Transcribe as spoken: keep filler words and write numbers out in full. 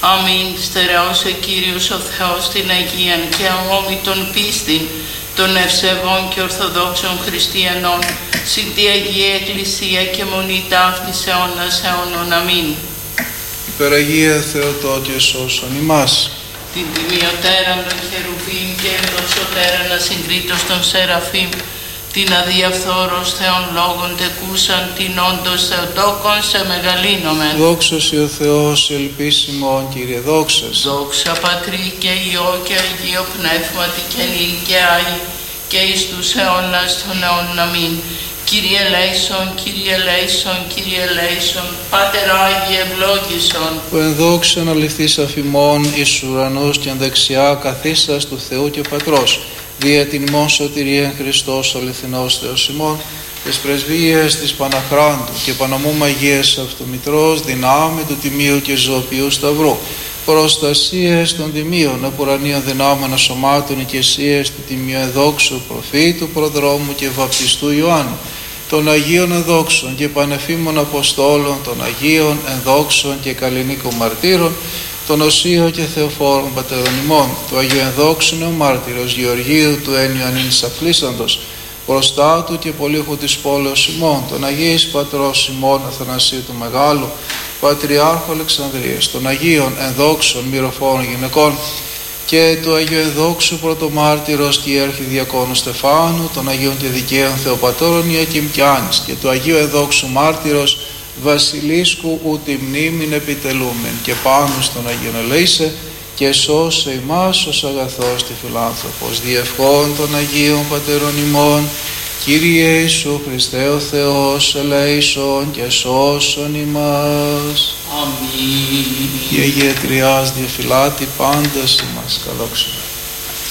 Αμήν. Στερεώσε Κύριος ο Θεός την Αγίαν και αμόμη των πίστην των ευσεβών και ορθοδόξων χριστιανών, συν τη Αγία Εκκλησία και μονή ταύτης αιώνας αιώνων. Αμήν. Υπεραγία Θεοτόκε σώσον ημάς. Την τιμιωτέραν των χερουβίμ και ενδοξωτέραν ασυγκρίτως των σεραφείμ, την αδιαφθόρος Θεών λόγων τεκούσαν, την όντως Θεοτόκον σε μεγαλύνομεν. Δόξα σε ο Θεός ελπίσιμον, Κύριε δόξας. Δόξα Πατρί και Υιό και Αγίο Πνεύματι και νυν και άη και εις τους αιώνας των αιώνων. Αμήν. Κύριε ελέησον, Κύριε ελέησον, Κύριε ελέησον, Πάτερ Άγιε ευλόγησον. Ο ενδόξεν αληθής αφημών εις ουρανός και δεξιά καθίστας του Θεού και Πατρός, δια την ημών σωτηρίαν Χριστός ο αληθινός Θεός ημών, τις πρεσβείες της Παναχράντου και Παναμού Αγίας Αυτομητρός, δυνάμει του Τιμίου και Ζωοποιού Σταυρού, προστασίες των τιμίων, απουρανίων δυνάμεων σωμάτων, οικεσίες του Τιμίου Εδόξου Προφήτου, Προδρόμου και Βαπτιστού Ιωάννου, των Αγίων Ενδόξων και Πανεφήμων Αποστόλων, των Αγίων Ενδόξων και Καλλινίκων Μαρτύρων, των Οσίων και Θεοφόρων Πατέρων ημών, του Αγίου Ενδόξου Νεομάρτυρος Γεωργίου του Ένιου Ανήνης Αφλήσαντος, προστάτου και πολύχου της πόλεως ημών, των Αγίης Πατρός ημών Αθανασίου του Μεγάλου, Πατριάρχου Αλεξανδρίας, των Αγίων Ενδόξων Μυροφόρων Γυναικών και του Αγίου Ενδόξου Πρωτομάρτυρος και Αρχιδιακόνου Στεφάνου, των Αγίων και Δικαίων Θεοπατώρων Ιακήμ και Άνης και του Αγίου Ενδόξου Μάρτυρος Βασιλίσκου ούτι μνήμην επιτελούμεν, και πάνω στον Αγίον ελέησε και σώσε ημάς ως αγαθός και φιλάνθρωπος, διευχών των Αγίων Πατέρων ημών. Κύριε Ιησού Χριστέ ο Θεός, ελέησον και σώσον ημάς. Αμήν. Η Αγία Τριάς διαφυλάτει πάντας ημάς. Καλόξενο.